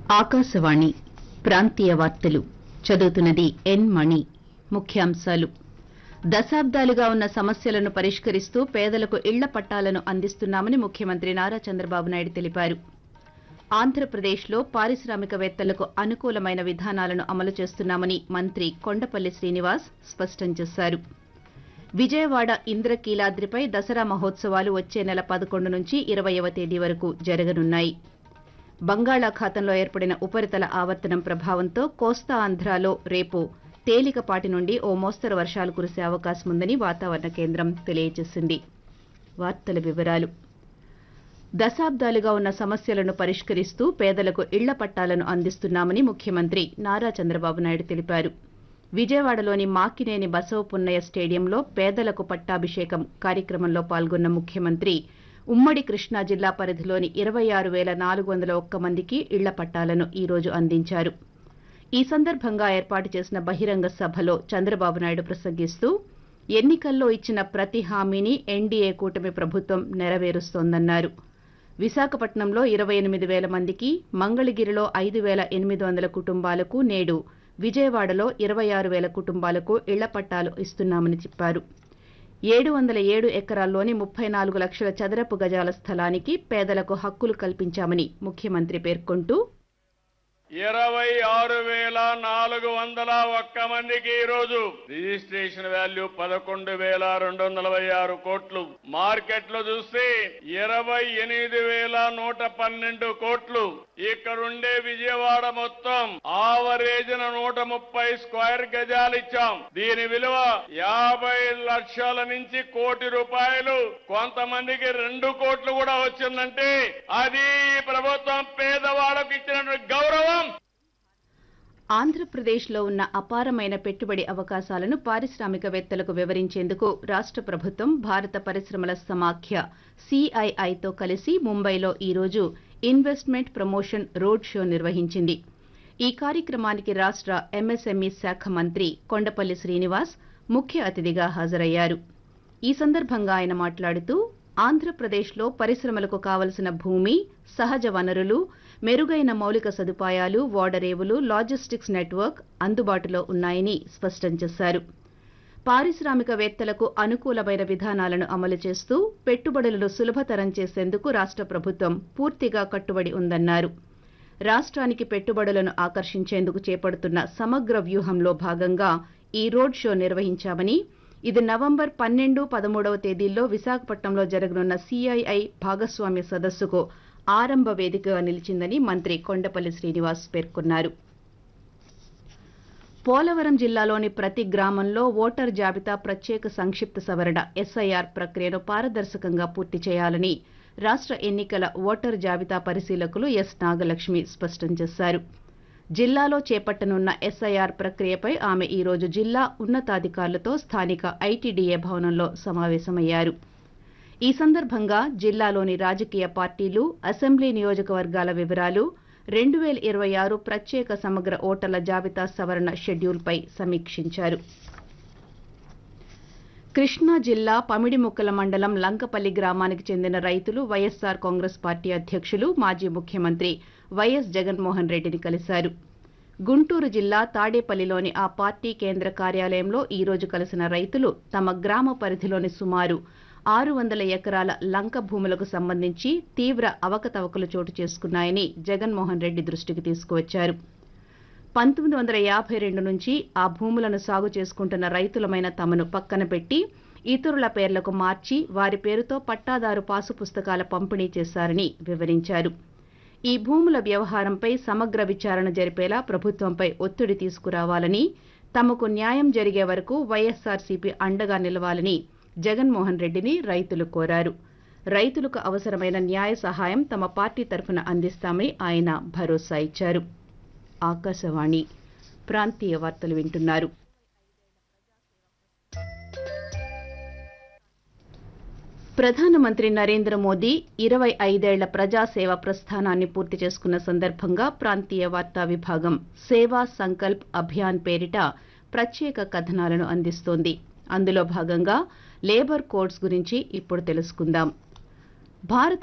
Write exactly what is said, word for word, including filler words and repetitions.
ఆకాశవాణి ప్రాంతీయ వార్తలు చదువుతున్నది ఎన్ మణి. ముఖ్యాంశాలు. దశాబ్దాలుగా ఉన్న సమస్యలను పరిష్కరిస్తూ పేదలకు ఇళ్ల పట్టాలను అందిస్తున్నామని ముఖ్యమంత్రి నారా చంద్రబాబు నాయుడు తెలిపారు. ఆంధ్రప్రదేశ్లో పారిశ్రామికవేత్తలకు అనుకూలమైన విధానాలను అమలు చేస్తున్నామని మంత్రి కొండపల్లి శ్రీనివాస్ స్పష్టం చేశారు. విజయవాడ ఇంద్రకీలాద్రిపై దసరా మహోత్సవాలు వచ్చే నెల పదకొండు నుంచి ఇరవైవ తేదీ వరకు జరగనున్నాయి. బంగాళాఖాతంలో ఏర్పడిన ఉపరితల ఆవర్తనం ప్రభావంతో కోస్తా ఆంధ్రాలో రేపు తేలికపాటి నుండి ఓ మోస్తరు వర్షాలు కురిసే అవకాశం ఉందని వాతావరణ కేంద్రం తెలియజేసింది. వార్తల వివరాలు. దశాబ్దాలుగా ఉన్న సమస్యలను పరిష్కరిస్తూ పేదలకు ఇళ్ల పట్టాలను అందిస్తున్నామని ముఖ్యమంత్రి నారా చంద్రబాబు నాయుడు తెలిపారు. విజయవాడలోని మాకినేని బసవపున్నయ్య స్టేడియంలో పేదలకు పట్టాభిషేకం కార్యక్రమంలో పాల్గొన్న ముఖ్యమంత్రి ఉమ్మడి కృష్ణా జిల్లా పరిధిలోని ఇరవై ఆరు పేల నాలుగు వందల ఒక్క మందికి ఇళ్ల పట్టాలను ఈ రోజు అందించారు. ఈ సందర్భంగా ఏర్పాటు చేసిన బహిరంగ సభలో చంద్రబాబు నాయుడు ప్రసంగిస్తూ ఎన్నికల్లో ఇచ్చిన ప్రతి హామీని ఎన్డీఏ కూటమి ప్రభుత్వం నెరవేరుస్తోందన్నారు. విశాఖపట్నంలో ఇరవై ఎనిమిది పేల మందికి, మంగళగిరిలో ఐదు పేల ఎనిమిది వందల కుటుంబాలకు, నేడు విజయవాడలో ఇరవై ఆరు పేల కుటుంబాలకు ఇళ్ల పట్టాలు ఇస్తున్నామని చెప్పారు. ఏడు వందల ఏడు ఎకరాల్లోని ముప్పై నాలుగు లక్షల చదరపు గజాల స్థలానికి పేదలకు హక్కులు కల్పించామని ముఖ్యమంత్రి పేర్కొంటూ ఇరవై ఆరు వేల నాలుగు వందల ఒక్క మందికి ఈ రోజు రిజిస్ట్రేషన్ వాల్యూ పదకొండు వేల రెండు వందల నలభై ఆరు కోట్లు. మార్కెట్ లో చూస్తే ఇరవై ఎనిమిది వేల నూట పన్నెండు కోట్లు. ఇక్కడుండే విజయవాడ మొత్తం ఆవరేజ్న నూట ముప్పై స్క్వేర్ గజాలు ఇచ్చాం. దీని విలువ యాభై లక్షల నుంచి కోటి రూపాయలు. కొంతమందికి రెండు కోట్లు కూడా వచ్చిందంటే అది ప్రభుత్వం పేదవాళ్లకు ఇచ్చినటువంటి గౌరవం. ఆంధ్రప్రదేశ్లో ఉన్న అపారమైన పెట్టుబడి అవకాశాలను పారిశ్రామికవేత్తలకు వివరించేందుకు రాష్ట ప్రభుత్వం భారత పరిశ్రమల సమాఖ్య సీఐఐతో కలిసి ముంబైలో ఈ రోజు ఇన్వెస్ట్మెంట్ ప్రమోషన్ రోడ్ షో నిర్వహించింది. ఈ కార్యక్రమానికి రాష్ట ఎంఎస్ఎంఈ శాఖ మంత్రి కొండపల్లి శ్రీనివాస్ ముఖ్య అతిథిగా హాజరయ్యారు. ఈ సందర్భంగా ఆయన మాట్లాడుతూ ఆంధ్రప్రదేశ్లో పరిశ్రమలకు కావలసిన భూమి, సహజ వనరులు, మెరుగైన మౌలిక సదుపాయాలు, ఓడరేవులు, లాజిస్టిక్స్ నెట్వర్క్ అందుబాటులో ఉన్నాయని స్పష్టం చేశారు. పారిశ్రామికవేత్తలకు అనుకూలమైన విధానాలను అమలు చేస్తూ పెట్టుబడులను సులభతరం చేసేందుకు రాష్ట ప్రభుత్వం పూర్తిగా కట్టుబడి ఉందన్నారు. రాష్ట్రానికి పెట్టుబడులను ఆకర్షించేందుకు చేపడుతున్న సమగ్ర వ్యూహంలో భాగంగా ఈ రోడ్ షో నిర్వహించామని, ఇది నవంబర్ పన్నెండు పదమూడవ తేదీల్లో విశాఖపట్నంలో జరగనున్న సీఐఐ భాగస్వామ్య సదస్సుకు ఆరంభ వేదికగా నిలిచిందని మంత్రి కొండపల్లి శ్రీనివాస్ పేర్కొన్నారు. పోలవరం జిల్లాలోని ప్రతి గ్రామంలో ఓటర్ జాబితా ప్రత్యేక సంక్షిప్త సవరణ ఎస్ఐఆర్ ప్రక్రియను పారదర్శకంగా పూర్తి చేయాలని రాష్ట ఎన్నికల ఓటర్ జాబితా పరిశీలకులు ఎస్ నాగలక్ష్మి స్పష్టం చేశారు. జిల్లాలో చేపట్టనున్న ఎస్ఐఆర్ ప్రక్రియపై ఆమె ఈ రోజు జిల్లా ఉన్నతాధికారులతో స్థానిక ఐటీడీఏ భవనంలో సమావేశమయ్యారు. ఈ సందర్భంగా జిల్లాలోని రాజకీయ పార్టీలు, అసెంబ్లీ నియోజకవర్గాల వివరాలు, రెండు పేల ఇరవై ఆరు ప్రత్యేక సమగ్ర ఓటర్ల జాబితా సవరణ షెడ్యూల్పై సమీక్షించారు. కృష్ణా జిల్లా పమిడిముక్కల మండలం లంకపల్లి గ్రామానికి చెందిన రైతులు వైఎస్సార్ కాంగ్రెస్ పార్టీ అధ్యక్షులు, మాజీ ముఖ్యమంత్రి వైఎస్ జగన్మోహన్ రెడ్డిని కలిశారు. గుంటూరు జిల్లా తాడేపల్లిలోని ఆ పార్టీ కేంద్ర కార్యాలయంలో ఈ రోజు కలిసిన రైతులు తమ గ్రామ పరిధిలోని సుమారు ఆరు వందల ఎకరాల లంక భూములకు సంబంధించి తీవ్ర అవకతవకలు చోటు చేసుకున్నాయని జగన్మోహన్ రెడ్డి దృష్టికి తీసుకువచ్చారు. పంతొమ్మిది వందల యాభై రెండు నుంచి ఆ భూములను సాగు చేసుకుంటున్న రైతులమైన తమను పక్కన పెట్టి ఇతరుల పేర్లకు మార్చి వారి పేరుతో పట్టాదారు పాసు పుస్తకాల పంపిణీ చేశారని వివరించారు. ఈ భూముల వ్యవహారంపై సమగ్ర విచారణ జరిపేలా ప్రభుత్వంపై ఒత్తిడి తీసుకురావాలని, తమకు న్యాయం జరిగే వరకు వైఎస్సార్సీపీ అండగా నిలవాలని జగన్మోహన్ రెడ్డిని రైతులు కోరారు. రైతులకు అవసరమైన న్యాయ సహాయం తమ పార్టీ తరఫున అందిస్తామని ఆయన భరోసా ఇచ్చారు. ఆకాశవాణి ప్రాంతీయ వార్తలు వింటున్నారు. ప్రధానమంత్రి నరేంద్ర మోదీ ఇరవై ఐదేళ్ల ప్రజాసేవ ప్రస్థానాన్ని పూర్తి చేసుకున్న సందర్భంగా ప్రాంతీయ వార్తా విభాగం సేవా సంకల్ప్ అభియాన్ పేరిట ప్రత్యేక కథనాలను అందిస్తోంది. అందులో భాగంగా లేబర్ కోడ్స్ గురించి ఇప్పుడు తెలుసుకుందాం. భారత